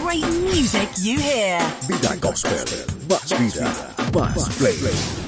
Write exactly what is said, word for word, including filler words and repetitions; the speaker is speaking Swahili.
great music you hear. Vida Gospel, más vida, más play.